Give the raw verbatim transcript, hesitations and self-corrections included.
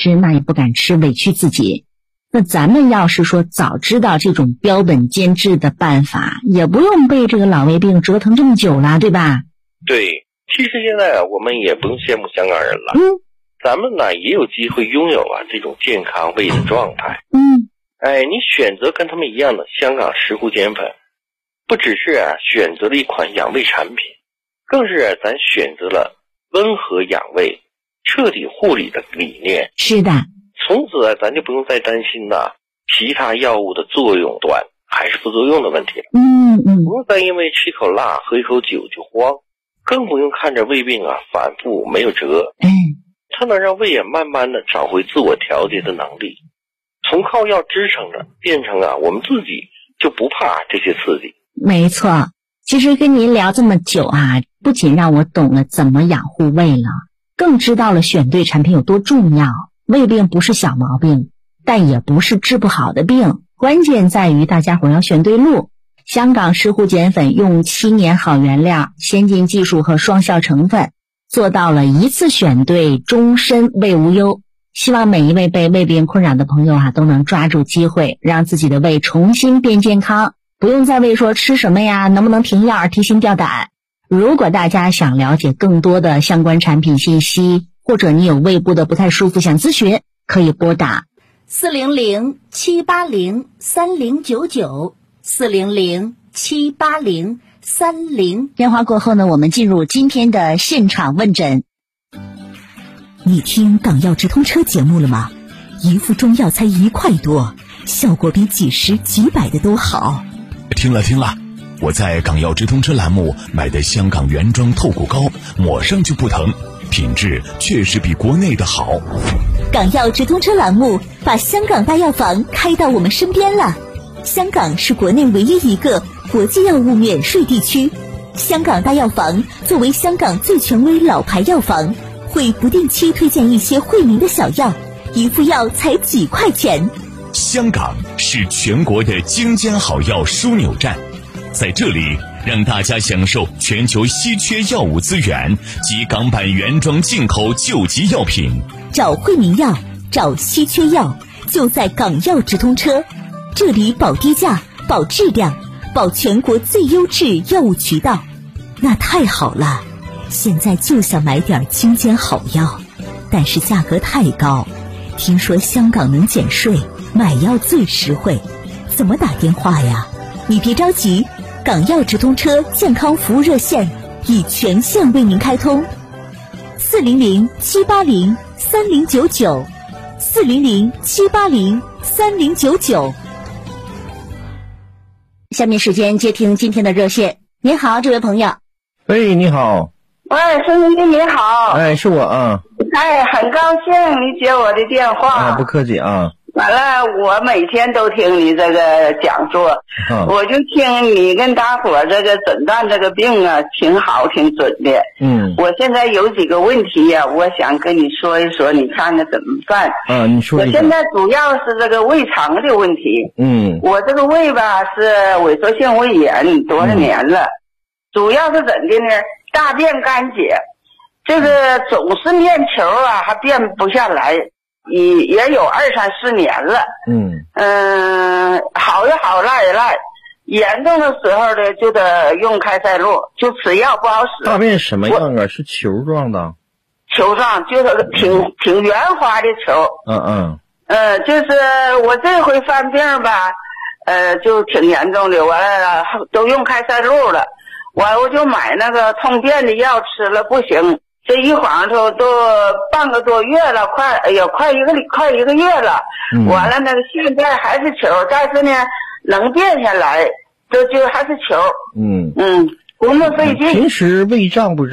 吃那也不敢吃，委屈自己。那咱们要是说早知道这种标本兼治的办法，也不用被这个老胃病折腾这么久了，对吧？ 对，其实现在啊，我们也不用羡慕香港人了。 嗯， 咱们呢也有机会拥有啊这种健康胃的状态。 嗯， 哎，你选择跟他们一样的香港石斛碱粉，不只是啊选择了一款养胃产品，更是啊咱选择了温和养胃、彻底护理的理念。 是的。 从此啊，咱就不用再担心呐、啊、其他药物的作用端还是副作用的问题了。 嗯嗯， 不用再因为吃一口辣、喝一口酒就慌，更不用看着胃病啊反复没有辙。 哎， 它能让胃也慢慢的找回自我调节的能力，从靠药支撑着变成啊我们自己就不怕这些刺激。 没错，其实跟您聊这么久啊，不仅让我懂了怎么养护胃了，更知道了选对产品有多重要。胃病不是小毛病，但也不是治不好的病，关键在于大家伙要选对路。香港石斛碱粉用七年好原料、先进技术和双效成分，做到了一次选对，终身胃无忧。希望每一位被胃病困扰的朋友啊，都能抓住机会，让自己的胃重新变健康，不用再为说吃什么呀，能不能停药而提心吊胆。如果大家想了解更多的相关产品信息，或者你有胃部的不太舒服想咨询，可以拨打四零零七八零三零九九 四零零七八零三零。电话过后呢，我们进入今天的现场问诊。 你听港药直通车节目了吗？一副中药才一块多，效果比几十几百的都好。 听了听了，我在港药直通车栏目买的香港原装透骨膏，抹上就不疼，品质确实比国内的好。 港药直通车栏目把香港大药房开到我们身边了。香港是国内唯一一个国际药物免税地区，香港大药房作为香港最权威老牌药房，会不定期推荐一些惠民的小药，一副药才几块钱。 香港是全国的精尖好药枢纽站，在这里让大家享受全球稀缺药物资源及港版原装进口救急药品。 找惠民药，找稀缺药，就在港药直通车。这里保低价，保质量，保全国最优质药物渠道。那太好了，现在就想买点精尖好药，但是价格太高。听说香港能减税，买药最实惠。怎么打电话呀？你别着急，港药直通车健康服务热线已全线为您开通，四零零七八零三零九九，四零零七八零三零九九。 下面时间接听今天的热线。您好，这位朋友。 喂，你好。 喂，孙经理你好。 哎，是我啊。 哎，很高兴你接我的电话。 啊，不客气啊。 完了，我每天都听你这个讲座， 啊、 我就听你跟大伙这个诊断这个病啊，挺好，挺准的。 嗯， 我现在有几个问题呀、啊，我想跟你说一说，你看看怎么办？ 啊，你说一下。 我现在主要是这个胃肠的问题。 嗯， 我这个胃吧是萎缩性胃炎多少年了，嗯、主要是怎的呢？大便干结，这个总是面球啊，还变不下来。也也有二三十年了， 嗯嗯，好也好，赖也赖，严重的时候呢，就得用开塞露，就吃药不好使。 大便什么样啊？是球状的？ 球状，就是挺挺圆滑的球。 嗯嗯。 呃，就是我这回犯病吧，呃，就挺严重的，完了都用开塞露了，完我就买那个通便的药吃了，不行。这一晃头都半个多月了，快哎呀，快一个快一个月了。嗯、完了，那个现在还是球，但是呢，能变下来，这就还是球。 嗯嗯，不那么费劲。 平时胃胀不胀？